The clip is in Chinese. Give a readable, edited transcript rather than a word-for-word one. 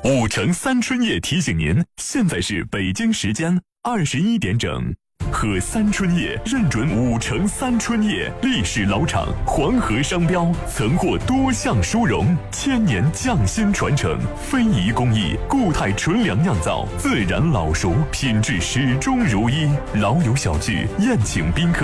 5城3春夜提醒您，现在是北京时间21点整。喝三春夜认准5城3春夜，历史老厂，黄河商标，曾获多项殊荣，1000年匠心传承，非遗工艺，固态纯粮酿造，自然老熟，品质始终如一。老友小聚，宴请宾客。